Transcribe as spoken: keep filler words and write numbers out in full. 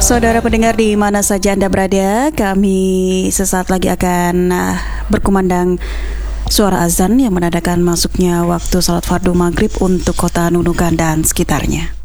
Saudara pendengar di mana saja Anda berada, kami sesaat lagi akan uh, berkumandang suara azan yang menandakan masuknya waktu salat fardu maghrib untuk kota Nunukan dan sekitarnya.